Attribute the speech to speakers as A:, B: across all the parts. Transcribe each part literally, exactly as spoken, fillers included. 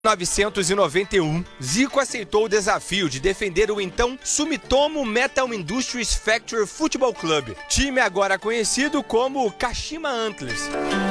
A: Em mil novecentos e noventa e um, Zico aceitou o desafio de defender o então Sumitomo Metal Industries Factory Football Club, time agora conhecido como Kashima Antlers.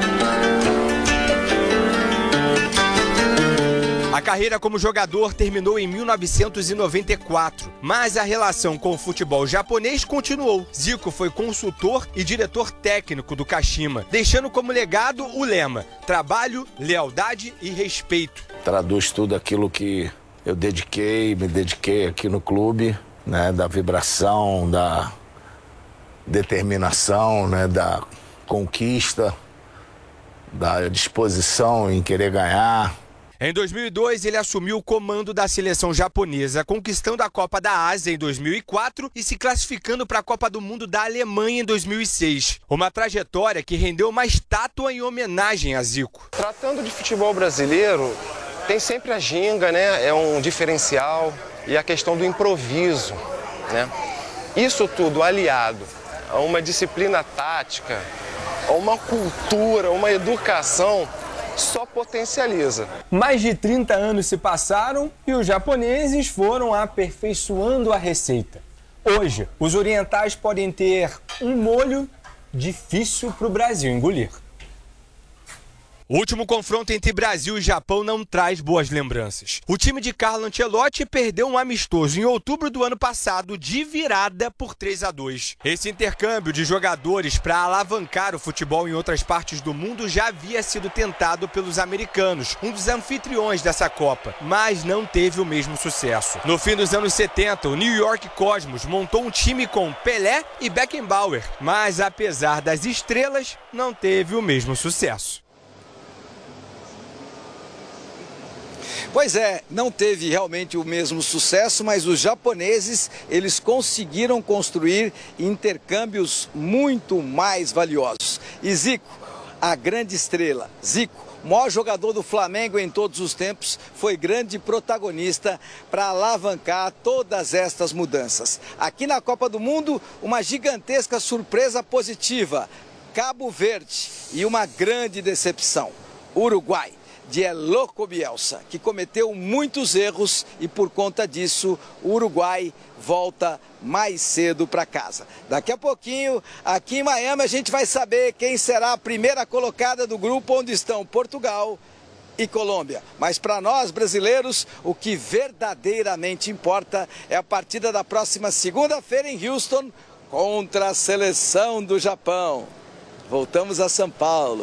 A: A carreira como jogador terminou em mil novecentos e noventa e quatro, mas a relação com o futebol japonês continuou. Zico foi consultor e diretor técnico do Kashima, deixando como legado o lema: trabalho, lealdade e respeito.
B: Traduz tudo aquilo que eu dediquei, me dediquei aqui no clube, né, da vibração, da determinação, né, da conquista, da disposição em querer ganhar.
A: Em dois mil e dois, ele assumiu o comando da seleção japonesa, conquistando a Copa da Ásia em dois mil e quatro e se classificando para a Copa do Mundo da Alemanha em dois mil e seis. Uma trajetória que rendeu uma estátua em homenagem a Zico.
C: Tratando de futebol brasileiro, tem sempre a ginga, né? É um diferencial, e a questão do improviso, né? Isso tudo aliado a uma disciplina tática, a uma cultura, uma educação, só potencializa.
A: Mais de trinta anos se passaram e os japoneses foram aperfeiçoando a receita. Hoje, os orientais podem ter um molho difícil para o Brasil engolir. O último confronto entre Brasil e Japão não traz boas lembranças. O time de Carlo Ancelotti perdeu um amistoso em outubro do ano passado de virada por três a dois. Esse intercâmbio de jogadores para alavancar o futebol em outras partes do mundo já havia sido tentado pelos americanos, um dos anfitriões dessa Copa, mas não teve o mesmo sucesso. No fim dos anos setenta, o New York Cosmos montou um time com Pelé e Beckenbauer, mas apesar das estrelas, não teve o mesmo sucesso.
D: Pois é, não teve realmente o mesmo sucesso, mas os japoneses, eles conseguiram construir intercâmbios muito mais valiosos. E Zico, a grande estrela, Zico, o maior jogador do Flamengo em todos os tempos, foi grande protagonista para alavancar todas estas mudanças. Aqui na Copa do Mundo, uma gigantesca surpresa positiva, Cabo Verde, e uma grande decepção, Uruguai, de El Loco Bielsa, que cometeu muitos erros e por conta disso o Uruguai volta mais cedo para casa. Daqui a pouquinho, aqui em Miami, a gente vai saber quem será a primeira colocada do grupo onde estão Portugal e Colômbia. Mas para nós brasileiros, o que verdadeiramente importa é a partida da próxima segunda-feira em Houston contra a seleção do Japão. Voltamos a São Paulo.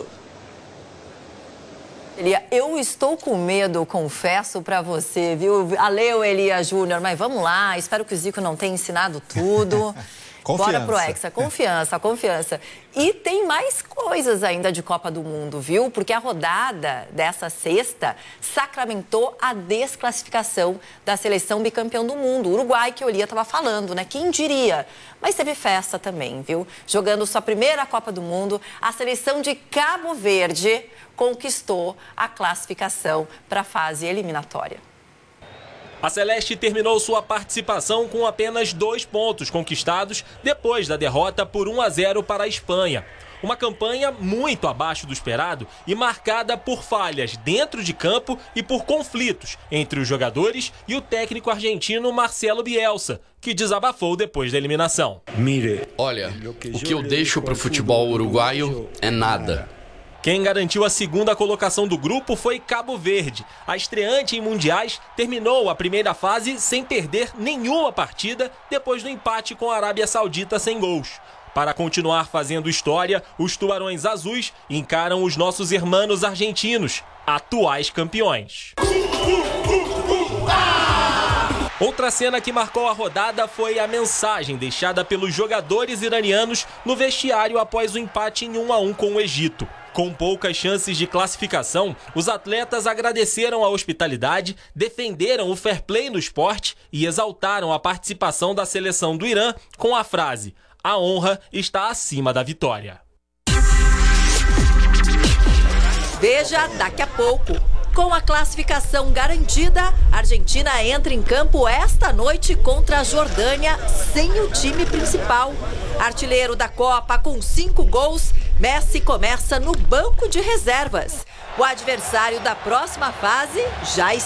E: Elia, eu estou com medo, confesso pra você, viu? Aleu, Elia Júnior, mas vamos lá, espero que o Zico não tenha ensinado tudo. Bora pro Hexa, confiança, confiança. E tem mais coisas ainda de Copa do Mundo, viu? Porque a rodada dessa sexta sacramentou a desclassificação da seleção bicampeão do mundo, o Uruguai, que o Elia estava falando, né? Quem diria? Mas teve festa também, viu? Jogando sua primeira Copa do Mundo, a seleção de Cabo Verde conquistou a classificação para a fase eliminatória.
F: A Celeste terminou sua participação com apenas dois pontos conquistados depois da derrota por um a zero para a Espanha. Uma campanha muito abaixo do esperado e marcada por falhas dentro de campo e por conflitos entre os jogadores e o técnico argentino Marcelo Bielsa, que desabafou depois da eliminação.
G: Olha, o que eu deixo para o futebol uruguaio é nada.
F: Quem garantiu a segunda colocação do grupo foi Cabo Verde. A estreante em mundiais terminou a primeira fase sem perder nenhuma partida depois do empate com a Arábia Saudita sem gols. Para continuar fazendo história, os Tubarões Azuis encaram os nossos irmãos argentinos, atuais campeões. Outra cena que marcou a rodada foi a mensagem deixada pelos jogadores iranianos no vestiário após o empate em um a um com o Egito. Com poucas chances de classificação, os atletas agradeceram a hospitalidade, defenderam o fair play no esporte e exaltaram a participação da seleção do Irã com a frase: "A honra está acima da vitória".
E: Veja daqui a pouco. Com a classificação garantida, a Argentina entra em campo esta noite contra a Jordânia sem o time principal. Artilheiro da Copa com cinco gols, Messi começa no banco de reservas. O adversário da próxima fase já está